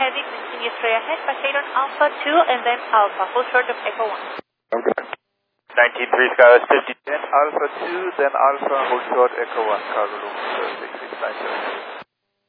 ready, continue straight ahead, Poseidon Alpha 2 and then Alpha, hold short of Echo 1. Okay. 193 Skywest 50. Then Alpha 2, then Alpha, hold short, Echo 1, cargo loop 6697.